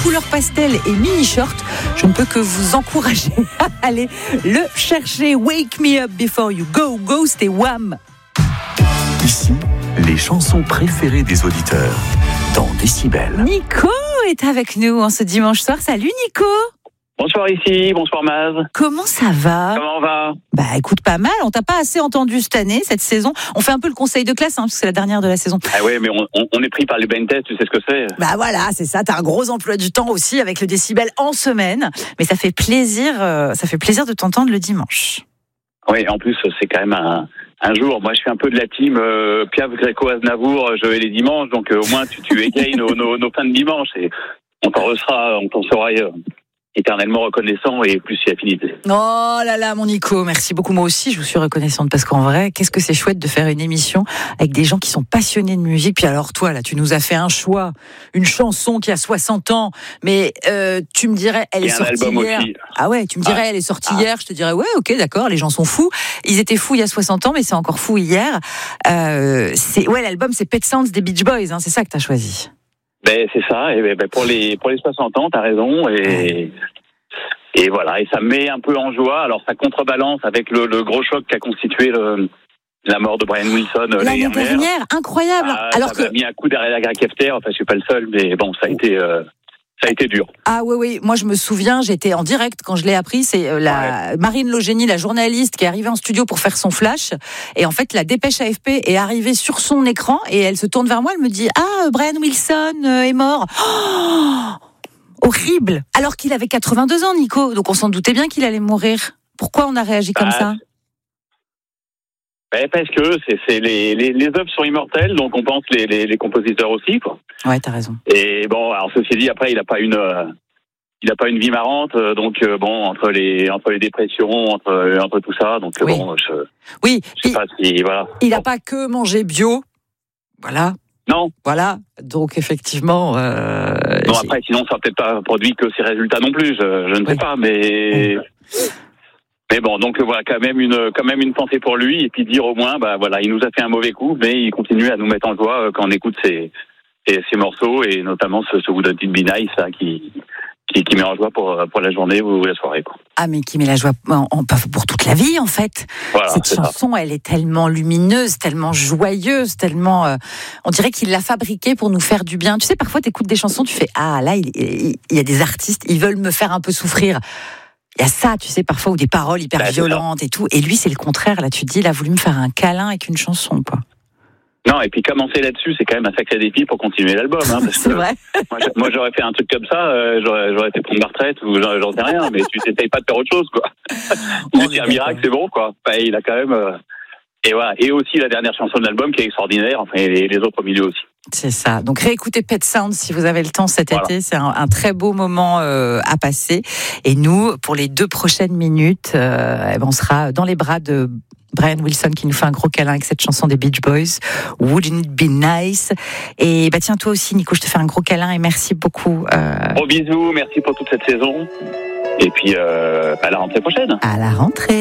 couleur pastel et mini-short. Je ne peux que vous encourager à aller le chercher. Wake Me Up Before You Go Go, c'était Wham. Ici, les chansons préférées des auditeurs dans Décibel. Nico est avec nous en ce dimanche soir. Salut Nico. Bonsoir ici, bonsoir Maz. Comment ça va ? Comment on va ? Bah écoute, pas mal. On t'a pas assez entendu cette année, cette saison. On fait un peu le conseil de classe, parce que c'est la dernière de la saison. Ah ouais, mais on est pris par les blind tests, tu sais ce que c'est ? Bah voilà, c'est ça. T'as un gros emploi du temps aussi avec le décibel en semaine. Mais ça fait plaisir de t'entendre le dimanche. Oui, en plus, c'est quand même un jour. Moi, je suis un peu de la team Piaf, Gréco, Aznavour, je vais les dimanches. Donc au moins, tu égayes nos fins de dimanche. Et on t'en sera éternellement reconnaissant et plus si affinité. Oh là là, mon Nico, merci beaucoup. Moi aussi, je vous suis reconnaissante parce qu'en vrai, qu'est-ce que c'est chouette de faire une émission avec des gens qui sont passionnés de musique. Puis alors toi, là, tu nous as fait un choix, une chanson qui a 60 ans, mais tu me dirais, elle est sortie hier. Aussi. Ah ouais, tu me dirais, elle est sortie hier. Je te dirais, ouais, ok, d'accord, les gens sont fous. Ils étaient fous il y a 60 ans, mais c'est encore fou hier. L'album, c'est Pet Sounds des Beach Boys, hein, c'est ça que t'as choisi. Ben c'est ça, et pour les 60 ans, t'as raison, et voilà, et ça me met un peu en joie. Alors ça contrebalance avec le gros choc qu'a constitué la mort de Brian Wilson l'année dernière, incroyable. Alors ça m'a mis un coup derrière la Greg Hefter. Enfin, je suis pas le seul, mais bon, ça a été dur. Ah oui, moi je me souviens, j'étais en direct quand je l'ai appris, c'est Marine Logénie, la journaliste, qui est arrivée en studio pour faire son flash, et en fait la dépêche AFP est arrivée sur son écran, et elle se tourne vers moi, elle me dit « Ah, Brian Wilson est mort !» Horrible. Alors qu'il avait 82 ans, Nico, donc on s'en doutait bien qu'il allait mourir. Pourquoi on a réagi comme ça ? Parce que les œuvres sont immortelles, donc on pense les compositeurs aussi, quoi. Ouais, t'as raison. Et bon, alors ceci dit, après il a pas une vie marrante, donc entre les dépressions, entre tout ça, donc oui. Je sais pas si voilà. Il a pas que mangé bio, voilà. Non. Voilà, donc effectivement. Bon après, sinon ça n'a peut-être pas produit que ses résultats non plus, je ne sais pas, mais. Mais bon, donc voilà, quand même une pensée pour lui, et puis dire au moins, il nous a fait un mauvais coup, mais il continue à nous mettre en joie quand on écoute ses morceaux, et notamment ce Wouldn't It Be Nice là, qui met en joie pour la journée ou la soirée, quoi. Ah, mais qui met la joie pour toute la vie, en fait. Voilà, cette chanson, elle est tellement lumineuse, tellement joyeuse, tellement... on dirait qu'il l'a fabriquée pour nous faire du bien. Tu sais, parfois, t'écoutes des chansons, tu fais « Ah, là, il y a des artistes, ils veulent me faire un peu souffrir. » Il y a ça, tu sais, parfois, ou des paroles hyper violentes et tout. Et lui, c'est le contraire. Là, tu te dis, il a voulu me faire un câlin avec une chanson, quoi. Non, et puis commencer là-dessus, c'est quand même un sacré défi pour continuer l'album. Hein, parce c'est que vrai. Moi, j'aurais fait un truc comme ça, j'aurais été prendre ma retraite ou j'en sais rien, mais tu t'essayes pas de faire autre chose, quoi. C'est un miracle, c'est bon, quoi. Enfin, il a quand même... Et voilà. Et aussi la dernière chanson de l'album qui est extraordinaire, enfin, et les autres au milieu aussi. C'est ça. Donc réécoutez Pet Sounds si vous avez le temps cet été. C'est un très beau moment à passer. Et nous, pour les 2 prochaines minutes, on sera dans les bras de Brian Wilson qui nous fait un gros câlin avec cette chanson des Beach Boys, Wouldn't It Be Nice. Et tiens, toi aussi, Nico, je te fais un gros câlin et merci beaucoup. Gros bisous, merci pour toute cette saison. Et puis à la rentrée prochaine. À la rentrée.